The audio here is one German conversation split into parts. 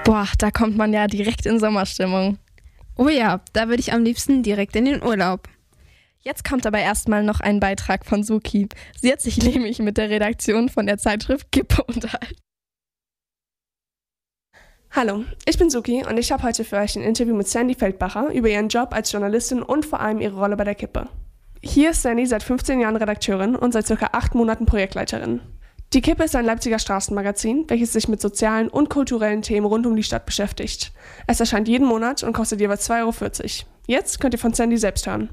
Boah, da kommt man ja direkt in Sommerstimmung. Oh ja, da würde ich am liebsten direkt in den Urlaub. Jetzt kommt aber erstmal noch ein Beitrag von Suki. Sie hat sich nämlich mit der Redaktion von der Zeitschrift Kippe unterhalten. Hallo, ich bin Suki und ich habe heute für euch ein Interview mit Sandy Feldbacher über ihren Job als Journalistin und vor allem ihre Rolle bei der Kippe. Hier ist Sandy seit 15 Jahren Redakteurin und seit ca. 8 Monaten Projektleiterin. Die Kippe ist ein Leipziger Straßenmagazin, welches sich mit sozialen und kulturellen Themen rund um die Stadt beschäftigt. Es erscheint jeden Monat und kostet jeweils 2,40 €. Jetzt könnt ihr von Sandy selbst hören.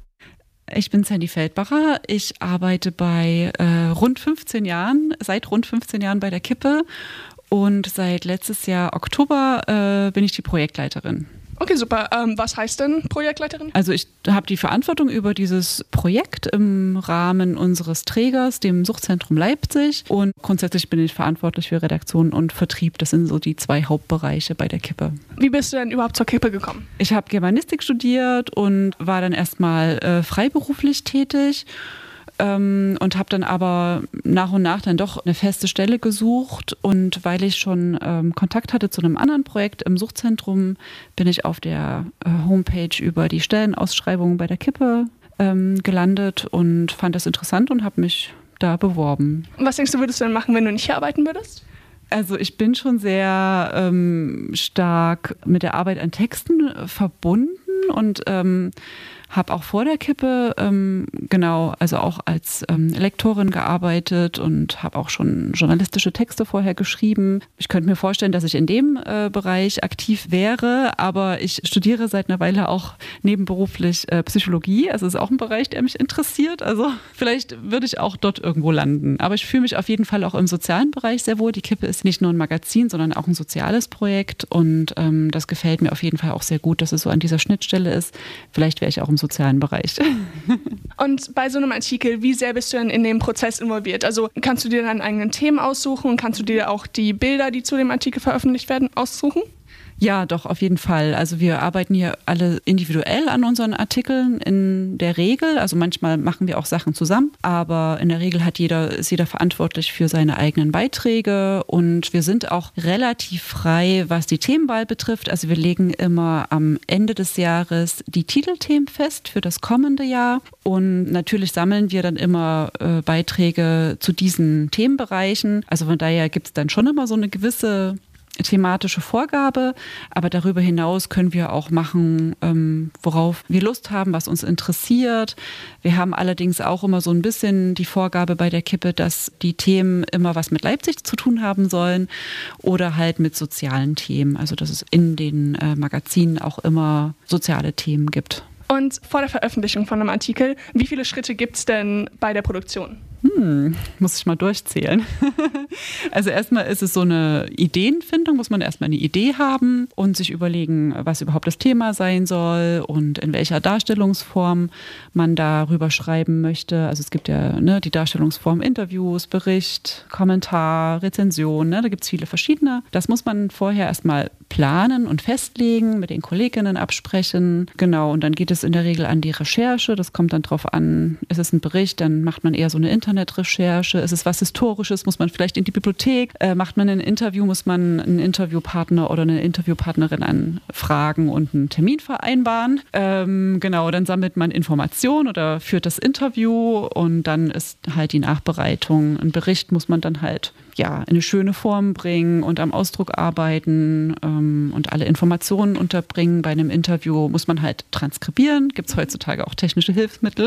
Ich bin Sandy Feldbacher. Ich arbeite seit rund 15 Jahren bei der Kippe und seit letztes Jahr Oktober bin ich die Projektleiterin. Okay, super. Was heißt denn Projektleiterin? Also ich habe die Verantwortung über dieses Projekt im Rahmen unseres Trägers, dem Suchtzentrum Leipzig. Und grundsätzlich bin ich verantwortlich für Redaktion und Vertrieb. Das sind so die 2 Hauptbereiche bei der Kippe. Wie bist du denn überhaupt zur Kippe gekommen? Ich habe Germanistik studiert und war dann erstmal freiberuflich tätig. Und habe dann aber nach und nach dann doch eine feste Stelle gesucht. Und weil ich schon Kontakt hatte zu einem anderen Projekt im Suchtzentrum, bin ich auf der Homepage über die Stellenausschreibungen bei der Kippe gelandet und fand das interessant und habe mich da beworben. Was denkst du, würdest du denn machen, wenn du nicht hier arbeiten würdest? Also ich bin schon sehr stark mit der Arbeit an Texten verbunden und habe auch vor der Kippe also auch als Lektorin gearbeitet und habe auch schon journalistische Texte vorher geschrieben. Ich könnte mir vorstellen, dass ich in dem Bereich aktiv wäre, aber ich studiere seit einer Weile auch nebenberuflich Psychologie. Also es ist auch ein Bereich, der mich interessiert. Also vielleicht würde ich auch dort irgendwo landen. Aber ich fühle mich auf jeden Fall auch im sozialen Bereich sehr wohl. Die Kippe ist nicht nur ein Magazin, sondern auch ein soziales Projekt und das gefällt mir auf jeden Fall auch sehr gut, dass es so an dieser Schnittstelle ist. Vielleicht wäre ich auch im sozialen Bereich. Und bei so einem Artikel, wie sehr bist du denn in dem Prozess involviert? Also kannst du dir deine eigenen Themen aussuchen und kannst du dir auch die Bilder, die zu dem Artikel veröffentlicht werden, aussuchen? Ja, doch, auf jeden Fall. Also wir arbeiten hier alle individuell an unseren Artikeln in der Regel. Also manchmal machen wir auch Sachen zusammen, aber in der Regel ist jeder verantwortlich für seine eigenen Beiträge und wir sind auch relativ frei, was die Themenwahl betrifft. Also wir legen immer am Ende des Jahres die Titelthemen fest für das kommende Jahr und natürlich sammeln wir dann immer Beiträge zu diesen Themenbereichen. Also von daher gibt es dann schon immer so eine gewisse thematische Vorgabe, aber darüber hinaus können wir auch machen, worauf wir Lust haben, was uns interessiert. Wir haben allerdings auch immer so ein bisschen die Vorgabe bei der Kippe, dass die Themen immer was mit Leipzig zu tun haben sollen oder halt mit sozialen Themen, also dass es in den Magazinen auch immer soziale Themen gibt. Und vor der Veröffentlichung von einem Artikel, wie viele Schritte gibt es denn bei der Produktion? Muss ich mal durchzählen. Also erstmal ist es so eine Ideenfindung, muss man erstmal eine Idee haben und sich überlegen, was überhaupt das Thema sein soll und in welcher Darstellungsform man darüber schreiben möchte. Also es gibt ja die Darstellungsform Interviews, Bericht, Kommentar, Rezension, da gibt es viele verschiedene. Das muss man vorher erstmal planen und festlegen, mit den Kolleginnen absprechen. Genau, und dann geht es in der Regel an die Recherche. Das kommt dann drauf an, ist es ein Bericht, dann macht man eher so eine Internetrecherche. Ist es was Historisches, muss man vielleicht in die Bibliothek. Macht man ein Interview, muss man einen Interviewpartner oder eine Interviewpartnerin anfragen und einen Termin vereinbaren. Genau, dann sammelt man Informationen oder führt das Interview und dann ist halt die Nachbereitung. Ein Bericht muss man dann halt in eine schöne Form bringen und am Ausdruck arbeiten und alle Informationen unterbringen. Bei einem Interview muss man halt transkribieren. Gibt es heutzutage auch technische Hilfsmittel.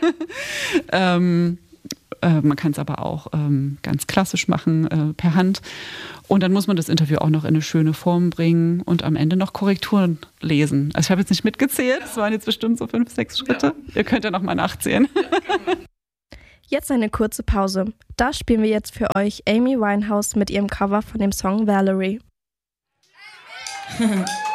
Man kann es aber auch ganz klassisch machen, per Hand. Und dann muss man das Interview auch noch in eine schöne Form bringen und am Ende noch Korrekturen lesen. Also ich habe jetzt nicht mitgezählt, es waren jetzt bestimmt so 5, 6 Schritte. Ja. Ihr könnt ja noch mal nachzählen. Jetzt eine kurze Pause. Da spielen wir jetzt für euch Amy Winehouse mit ihrem Cover von dem Song Valerie.